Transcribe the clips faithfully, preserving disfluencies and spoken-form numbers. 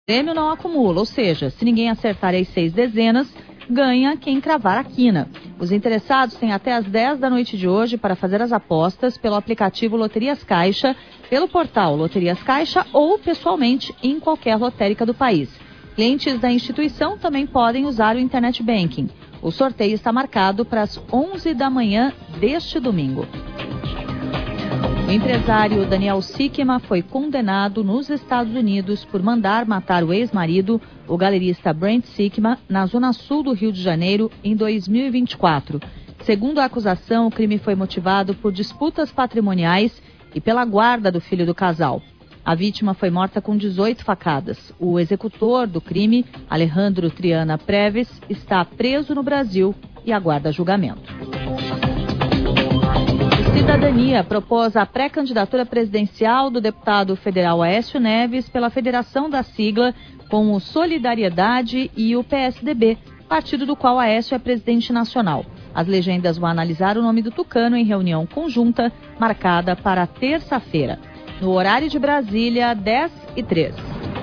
prêmio não acumula, ou seja, se ninguém acertar as seis dezenas, ganha quem cravar a quina. Os interessados têm até às dez da noite de hoje para fazer as apostas pelo aplicativo Loterias Caixa, pelo portal Loterias Caixa ou pessoalmente em qualquer lotérica do país. Clientes da instituição também podem usar o Internet Banking. O sorteio está marcado para as onze da manhã deste domingo. O empresário Daniel Siquema foi condenado nos Estados Unidos por mandar matar o ex-marido, o galerista Brent Siquema, na zona sul do Rio de Janeiro, em dois mil e vinte e quatro. Segundo a acusação, o crime foi motivado por disputas patrimoniais e pela guarda do filho do casal. A vítima foi morta com dezoito facadas. O executor do crime, Alejandro Triana Preves, está preso no Brasil e aguarda julgamento. Cidadania propôs a pré-candidatura presidencial do deputado federal Aécio Neves pela federação da sigla com o Solidariedade e o P S D B, partido do qual Aécio é presidente nacional. As legendas vão analisar o nome do tucano em reunião conjunta marcada para terça-feira. No horário de Brasília, dez e três.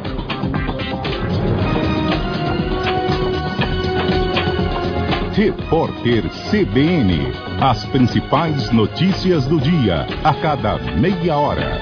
Repórter C B N. As principais notícias do dia, a cada meia hora.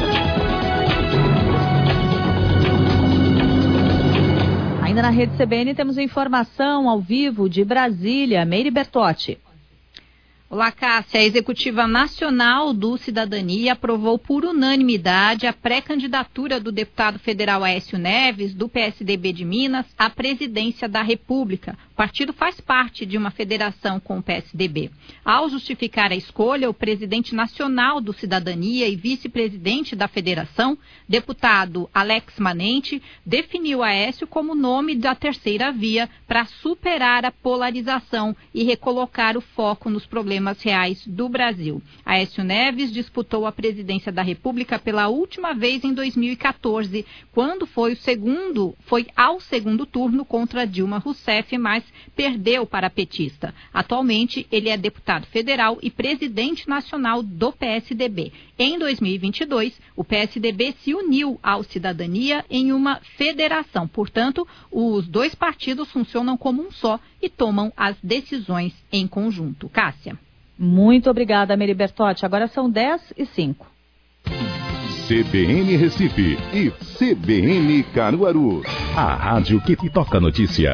Ainda na rede C B N temos informação ao vivo de Brasília. Meire Bertotti. Olá, Cássia. A Executiva Nacional do Cidadania aprovou por unanimidade a pré-candidatura do deputado federal Aécio Neves, do P S D B de Minas, à presidência da República. O partido faz parte de uma federação com o P S D B. Ao justificar a escolha, o presidente nacional do Cidadania e vice-presidente da federação, deputado Alex Manente, definiu Aécio como nome da terceira via para superar a polarização e recolocar o foco nos problemas reais do Brasil. Aécio Neves disputou a presidência da República pela última vez em dois mil e quatorze, quando foi o segundo, foi ao segundo turno contra Dilma Rousseff, mas perdeu para a petista. Atualmente, ele é deputado federal e presidente nacional do P S D B. Em dois mil e vinte e dois, o P S D B se uniu ao Cidadania em uma federação. Portanto, os dois partidos funcionam como um só e tomam as decisões em conjunto. Cássia. Muito obrigada, Meire Bertotti. Agora são dez e cinco. C B N Recife e C B N Caruaru. A rádio que te toca a notícia.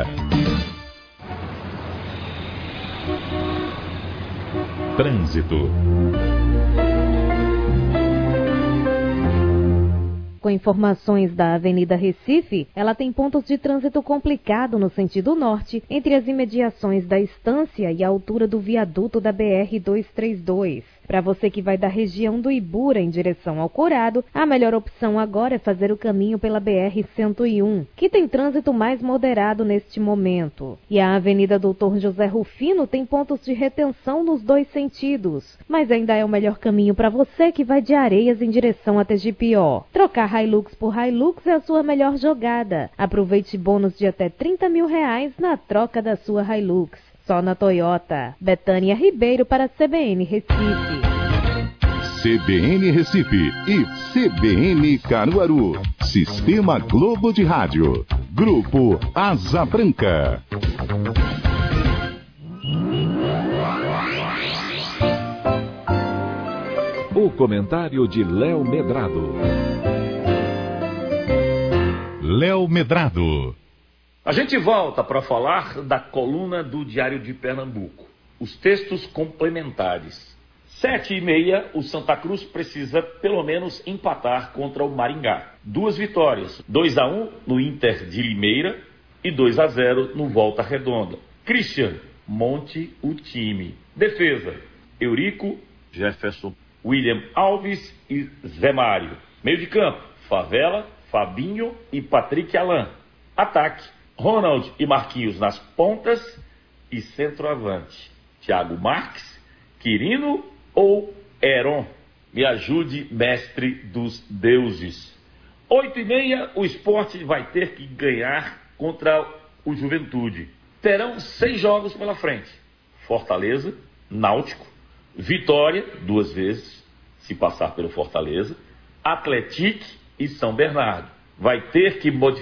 Trânsito. Com informações da Avenida Recife, ela tem pontos de trânsito complicado no sentido norte, entre as imediações da Estância e a altura do viaduto da B R duzentos e trinta e dois. Para você que vai da região do Ibura em direção ao Corado, a melhor opção agora é fazer o caminho pela B R cento e um, que tem trânsito mais moderado neste momento. E a Avenida Doutor José Rufino tem pontos de retenção nos dois sentidos, mas ainda é o melhor caminho para você que vai de Areias em direção a Tegipió. Trocar Hilux por Hilux é a sua melhor jogada. Aproveite bônus de até trinta mil reais na troca da sua Hilux. Só na Toyota. Betânia Ribeiro para C B N Recife. C B N Recife e C B N Caruaru. Sistema Globo de Rádio. Grupo Asa Branca. O comentário de Léo Medrado. Léo Medrado. A gente volta para falar da coluna do Diário de Pernambuco. Os textos complementares. Sete e meia, o Santa Cruz precisa pelo menos empatar contra o Maringá. Duas vitórias, dois a um no Inter de Limeira e dois a zero no Volta Redonda. Christian, monte o time. Defesa, Eurico, Jefferson, William Alves e Zé Mário. Meio de campo, Favela, Fabinho e Patrick Alain. Ataque, Ronald e Marquinhos nas pontas e centroavante. Thiago Marques, Quirino ou Heron? Me ajude, mestre dos deuses. Oito e meia, o Sport vai ter que ganhar contra o Juventude. Terão seis jogos pela frente. Fortaleza, Náutico, Vitória, duas vezes, se passar pelo Fortaleza, Atlético e São Bernardo. Vai ter que modificar